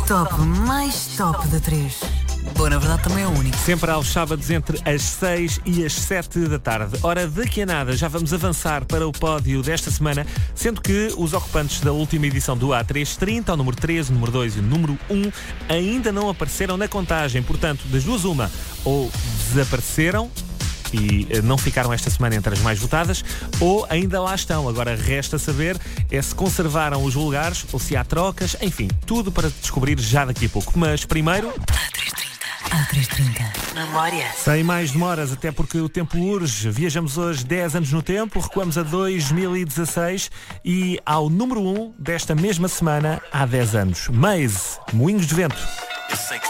top mais top da 3. Bom, na verdade também é o único. Sempre aos sábados entre as 6 e as 7 da tarde. Ora, daqui a nada já vamos avançar para o pódio desta semana, sendo que os ocupantes da última edição do A330, o número 13, o número 2 e o número 1, ainda não apareceram na contagem. Portanto, das duas uma, ou desapareceram e não ficaram esta semana entre as mais votadas, ou ainda lá estão. Agora resta saber se conservaram os lugares ou se há trocas, enfim, tudo para descobrir já daqui a pouco. Mas primeiro... A330. Memória. Sem mais demoras, até porque o tempo urge. Viajamos hoje 10 anos no tempo, recuamos a 2016 e ao número 1 desta mesma semana há 10 anos. Maze, Moinhos de Vento.